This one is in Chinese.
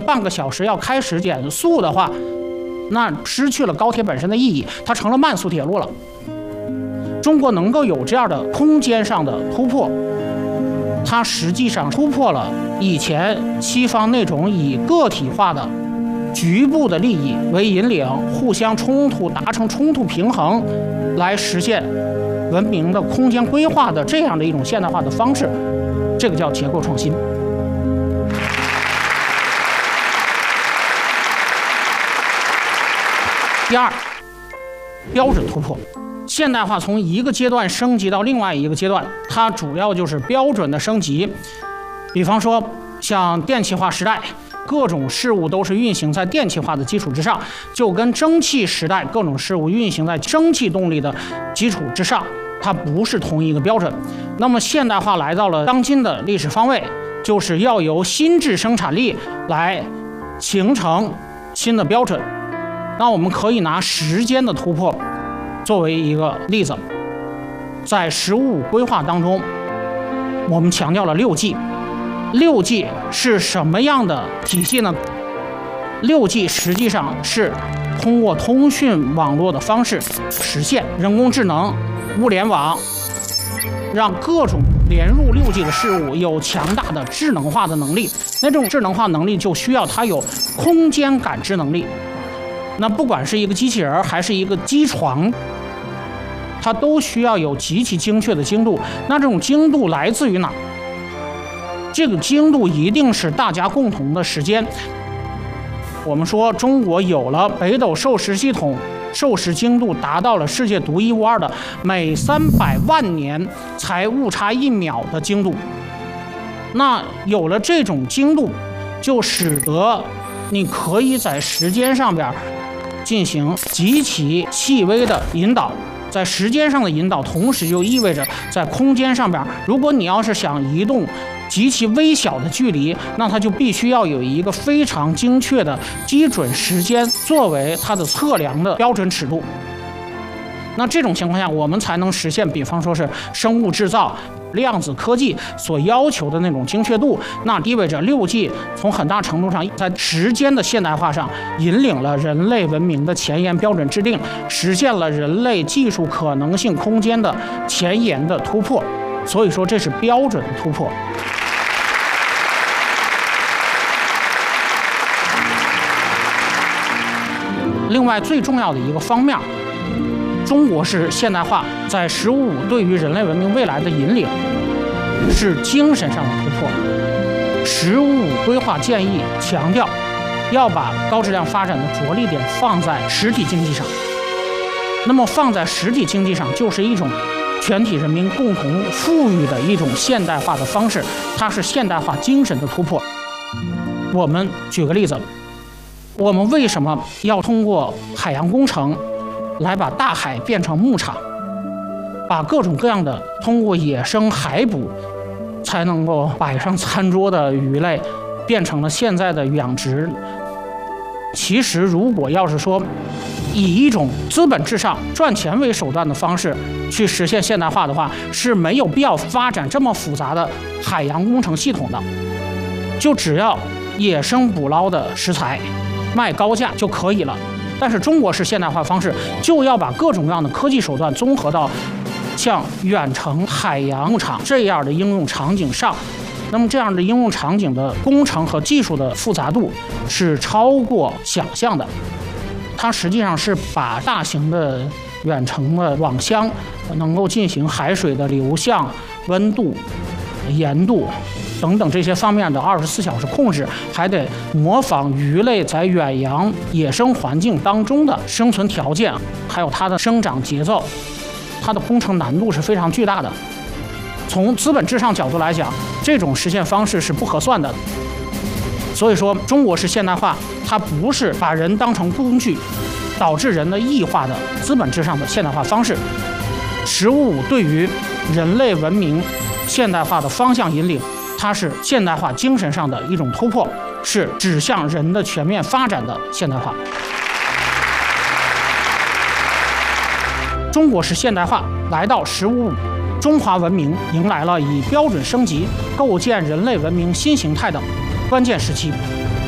半个小时要开始减速的话，那失去了高铁本身的意义，它成了慢速铁路了。中国能够有这样的空间上的突破，它实际上突破了以前西方那种以个体化的局部的利益为引领，互相冲突，达成冲突平衡，来实现文明的空间规划的这样的一种现代化的方式，这个叫结构创新。第二，标准突破。现代化从一个阶段升级到另外一个阶段，它主要就是标准的升级。比方说，像电气化时代，各种事物都是运行在电气化的基础之上，就跟蒸汽时代各种事物运行在蒸汽动力的基础之上，它不是同一个标准。那么现代化来到了当今的历史方位，就是要由新质生产力来形成新的标准。那我们可以拿时间的突破作为一个例子，在“十五五”规划当中，我们强调了6G。6G 是什么样的体系呢？6G 实际上是通过通讯网络的方式实现人工智能、物联网，让各种连入6G 的事物有强大的智能化的能力。那这种智能化能力就需要它有空间感知能力。那不管是一个机器人还是一个机床，它都需要有极其精确的精度。那这种精度来自于哪？这个精度一定是大家共同的时间。我们说中国有了北斗授时系统，授时精度达到了世界独一无二的每300万年才误差1秒的精度。那有了这种精度，就使得你可以在时间上边进行极其细微的引导。在时间上的引导，同时就意味着在空间上边，如果你要是想移动极其微小的距离，那它就必须要有一个非常精确的基准时间作为它的测量的标准尺度。那这种情况下，我们才能实现，比方说是生物制造、量子科技所要求的那种精确度。那意味着6G 从很大程度上在时间的现代化上引领了人类文明的前沿标准制定，实现了人类技术可能性空间的前沿的突破。所以说，这是标准的突破。另外，最重要的一个方面，中国式现代化在“十五五”对于人类文明未来的引领是精神上的突破。“十五五”规划建议强调要把高质量发展的着力点放在实体经济上。那么放在实体经济上，就是一种全体人民共同富裕的一种现代化的方式，它是现代化精神的突破。我们举个例子，我们为什么要通过海洋工程来把大海变成牧场，把各种各样的通过野生海捕才能够摆上餐桌的鱼类变成了现在的养殖？其实如果要是说以一种资本至上、赚钱为手段的方式去实现现代化的话，是没有必要发展这么复杂的海洋工程系统的，就只要野生捕捞的食材卖高价就可以了。但是中国式现代化方式就要把各种各样的科技手段综合到像远程海洋牧场这样的应用场景上。那么这样的应用场景的工程和技术的复杂度是超过想象的。它实际上是把大型的远程的网箱能够进行海水的流向、温度、盐度等等这些方面的24小时控制，还得模仿鱼类在远洋野生环境当中的生存条件，还有它的生长节奏，它的工程难度是非常巨大的。从资本至上角度来讲，这种实现方式是不合算的。所以说，中国式现代化它不是把人当成工具，导致人的异化的资本至上的现代化方式。“15五”对于人类文明现代化的方向引领，它是现代化精神上的一种突破，是指向人的全面发展的现代化。中国式现代化来到“15五”，中华文明迎来了以标准升级、构建人类文明新形态的关键时期。